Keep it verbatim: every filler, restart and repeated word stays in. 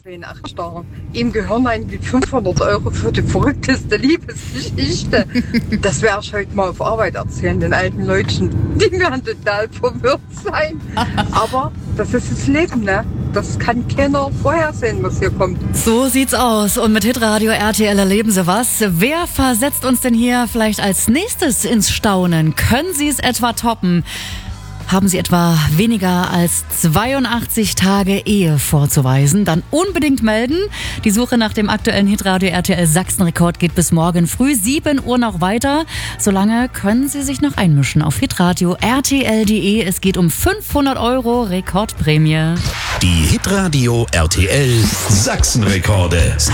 zweiundachtzig Jahre. Ihm gehören eigentlich fünfhundert Euro für die verrückteste Liebesgeschichte. Das werde ich heute mal auf Arbeit erzählen, den alten Leuten. Die werden total verwirrt sein. Aber das ist das Leben, ne? Das kann keiner vorhersehen, was hier kommt. So sieht's aus. Und mit Hitradio R T L erleben Sie was. Wer versetzt uns denn hier vielleicht als nächstes ins Staunen? Können Sie es etwa toppen? Haben Sie etwa weniger als zweiundachtzig Tage Ehe vorzuweisen? Dann unbedingt melden. Die Suche nach dem aktuellen Hitradio R T L Sachsen-Rekord geht bis morgen früh sieben Uhr noch weiter. Solange können Sie sich noch einmischen auf hitradio R T L punkt de. Es geht um fünfhundert Euro Rekordprämie. Die Hitradio R T L Sachsen-Rekorde.